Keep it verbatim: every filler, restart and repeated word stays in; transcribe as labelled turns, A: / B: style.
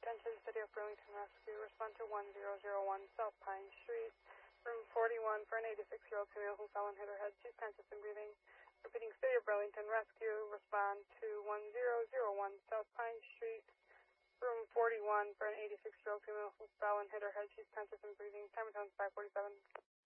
A: Attention, City of Burlington Rescue. Respond to one zero zero one South Pine Street, room forty-one, for an eighty-six-year-old female who fell and hit her head. She's conscious and breathing. Repeating, City of Burlington Rescue. Respond to one zero zero one South Pine Street, room forty-one, for an eighty-six-year-old female who fell and hit her head. She's conscious and breathing. Time and tone is five forty-seven.